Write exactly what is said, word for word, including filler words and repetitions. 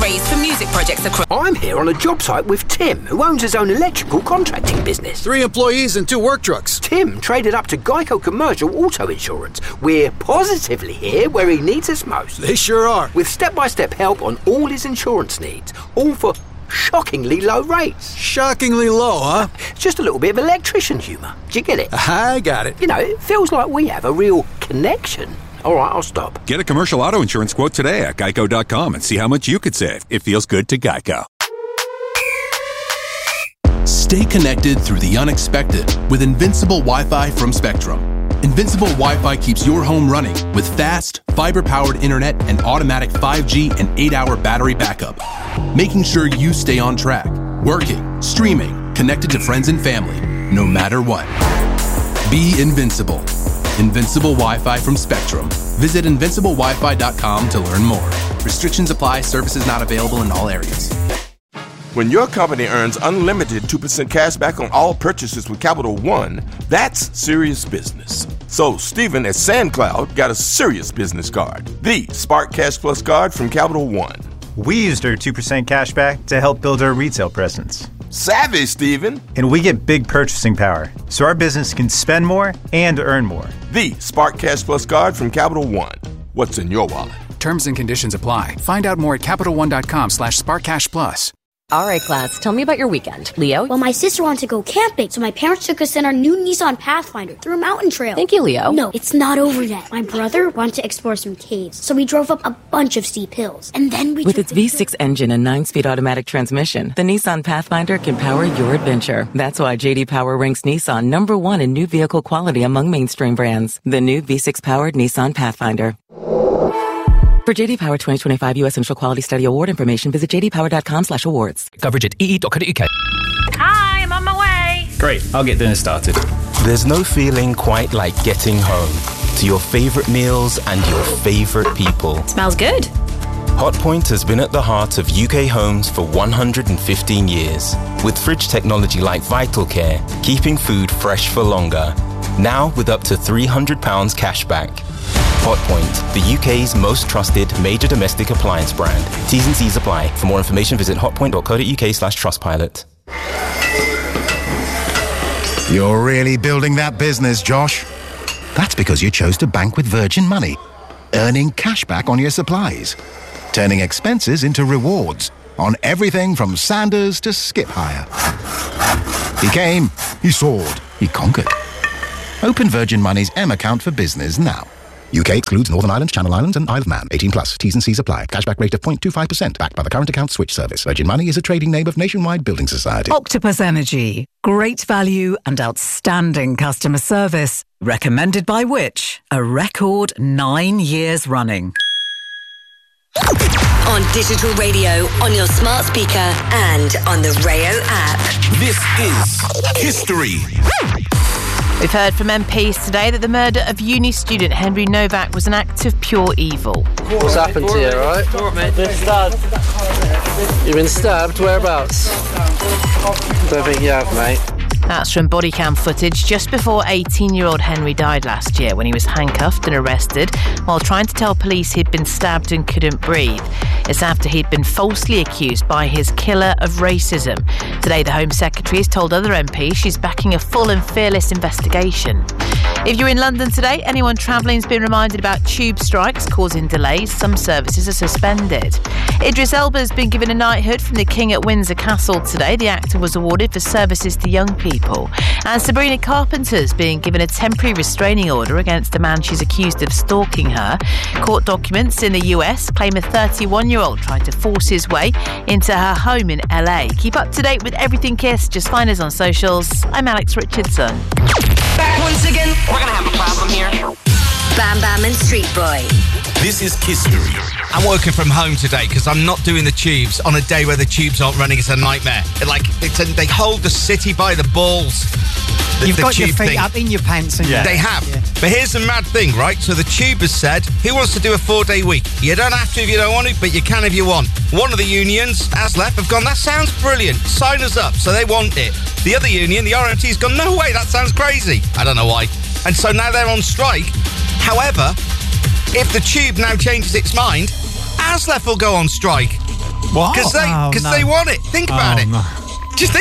raised for music projects across... I'm here on a job site with Tim, who owns his own electrical contracting business. Three employees and two work trucks. Tim traded up to Geico Commercial Auto Insurance. We're positively here where he needs us most. They sure are. With step-by-step help on all his insurance needs, all for shockingly low rates. Shockingly low, huh? Just a little bit of electrician humour. Do you get it? I got it. You know, it feels like we have a real connection. All right, I'll stop. Get a commercial auto insurance quote today at geico dot com and see how much you could save. It feels good to Geico. Stay connected through the unexpected with Invincible Wi-Fi from Spectrum. Invincible Wi-Fi keeps your home running with fast, fiber-powered internet and automatic five G and eight hour battery backup, making sure you stay on track, working, streaming, connected to friends and family, no matter what. Be invincible. Invincible Wi-Fi from Spectrum. Visit invincible wi fi dot com to learn more. Restrictions apply. Services not available in all areas. When your company earns unlimited two percent cash back on all purchases with Capital One, that's serious business. So Stephen at SandCloud got a serious business card, the Spark Cash Plus card from Capital One. We used our two percent cash back to help build our retail presence. Savvy, Stephen. And we get big purchasing power, so our business can spend more and earn more. The Spark Cash Plus card from Capital One. What's in your wallet? Terms and conditions apply. Find out more at Capital One dot com slash Spark Cash Plus. All right, class, tell me about your weekend. Leo? Well, my sister wanted to go camping, so my parents took us in our new Nissan Pathfinder through a mountain trail. Thank you, Leo. No, it's not over yet. My brother wanted to explore some caves, so we drove up a bunch of steep hills. And then we With its V six engine and nine-speed automatic transmission, the Nissan Pathfinder can power your adventure. That's why J D Power ranks Nissan number one in new vehicle quality among mainstream brands. The new V six-powered Nissan Pathfinder. For J D Power twenty twenty-five U S Initial Quality Study Award information, visit j d power dot com slash awards. Coverage at e e dot co dot u k. Hi, I'm on my way. Great, I'll get dinner started. There's no feeling quite like getting home to your favorite meals and your favorite people. Smells good. Hotpoint has been at the heart of U K homes for one hundred fifteen years, with fridge technology like Vital Care, keeping food fresh for longer. Now with up to three hundred pounds cash back. Hotpoint, the U K's most trusted major domestic appliance brand. T's and C's apply. For more information, visit hotpoint dot co dot u k slash trustpilot. You're really building that business, Josh. That's because you chose to bank with Virgin Money, earning cash back on your supplies, turning expenses into rewards on everything from Sanders to Skip Hire. He came, he soared, he conquered. Open Virgin Money's M account for business now. U K excludes Northern Ireland, Channel Islands and Isle of Man. eighteen plus. T's and C's apply. Cashback rate of zero point two five percent. Backed by the current account switch service. Virgin Money is a trading name of Nationwide Building Society. Octopus Energy. Great value and outstanding customer service. Recommended by which? A record nine years running. On digital radio, on your smart speaker and on the Rayo app. This is History. We've heard from M Ps today that the murder of uni student Henry Novak was an act of pure evil. What's happened to you, right? You've been stabbed. You've been stabbed? Whereabouts? Don't think you have, mate. That's from body cam footage just before eighteen-year-old Henry died last year when he was handcuffed and arrested while trying to tell police he'd been stabbed and couldn't breathe. It's after he'd been falsely accused by his killer of racism. Today, the Home Secretary has told other M Ps she's backing a full and fearless investigation. If you're in London today, anyone travelling has been reminded about tube strikes causing delays. Some services are suspended. Idris Elba has been given a knighthood from the King at Windsor Castle today. The actor was awarded for services to young people. And Sabrina Carpenter's being given a temporary restraining order against a man she's accused of stalking her. Court documents in the U S claim a thirty-one-year-old tried to force his way into her home in L A. Keep up to date with everything Kiss. Just find us on socials. I'm Alex Richardson. Back once again. We're going to have a problem here. Bam Bam and Street Boy. This is History. I'm working from home today because I'm not doing the tubes on a day where the tubes aren't running. It's a nightmare. Like, it's a, they hold the city by the balls. The, You've the got your feet thing. up in your pants. And yeah. They have. Yeah. But here's the mad thing, right? So the tube has said, who wants to do a four-day week? You don't have to if you don't want to, but you can if you want. One of the unions, ASLEF, have gone, that sounds brilliant. Sign us up. So they want it. The other union, the R M T's gone, no way, that sounds crazy. I don't know why. And so now they're on strike. However, if the tube now changes its mind, ASLEF will go on strike. Because they, Oh, cause no. they want it. Think about Oh, it. no.